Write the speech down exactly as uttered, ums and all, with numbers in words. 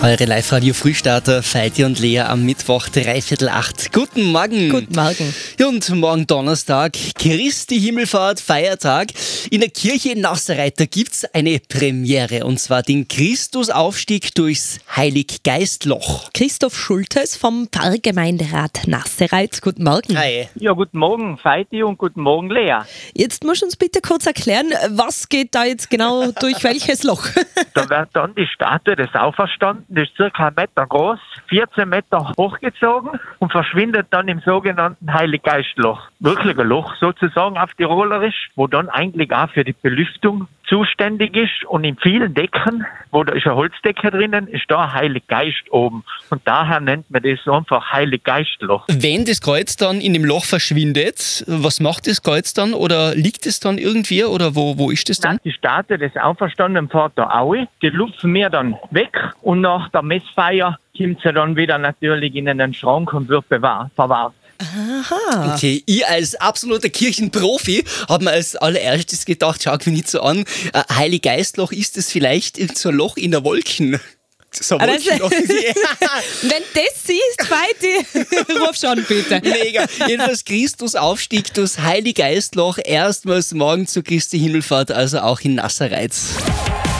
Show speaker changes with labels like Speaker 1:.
Speaker 1: Eure Live-Radio-Frühstarter Feiti und Lea am Mittwoch, dreiviertel acht. Guten Morgen.
Speaker 2: Guten Morgen.
Speaker 1: Ja, und morgen Donnerstag, Christi Himmelfahrt, Feiertag. In der Kirche in Nassereit, da gibt's eine Premiere, und zwar den Christusaufstieg durchs Heiliggeistloch.
Speaker 2: Christoph Schultes vom Pfarrgemeinderat Nassereit. Guten Morgen.
Speaker 1: Hi.
Speaker 3: Ja, guten Morgen Feiti und guten Morgen Lea.
Speaker 2: Jetzt musst du uns bitte kurz erklären, was geht da jetzt genau durch welches Loch?
Speaker 3: Da wird dann die Statue des Auferstandenen, die ist circa einen Meter groß, vierzehn Meter hochgezogen und verschwindet dann im sogenannten Heiliggeistloch. Wirklich ein Loch sozusagen auf Tirolerisch, wo dann eigentlich auch für die Belüftung zuständig ist, und in vielen Decken, wo da ist eine Holzdecke drinnen, ist da ein Heiliggeist oben. Und daher nennt man das einfach Heiliggeistloch.
Speaker 1: Wenn das Kreuz dann in dem Loch verschwindet, was macht das Kreuz dann? Oder liegt es dann irgendwie? Oder wo, wo ist es dann?
Speaker 3: Die Statue des Auferstandenen fährt da Aue, die lupfen wir dann weg, und nach der Messfeier kommt sie dann wieder natürlich in einen Schrank und wird bewahrt, verwahrt.
Speaker 2: Aha.
Speaker 1: Okay, ich als absoluter Kirchenprofi habe mir als allererstes gedacht, schau mich nicht so an, äh, Heiliggeistloch, ist das vielleicht irgend so ein Loch in der Wolken? So ein
Speaker 2: Also,
Speaker 1: Wolkenloch.
Speaker 2: wenn das siehst, Feiti, ruf schon bitte.
Speaker 1: Mega. Jedenfalls Christusaufstieg durchs Heiliggeistloch, erstmals morgen zur Christi Himmelfahrt, also auch in Nassereit.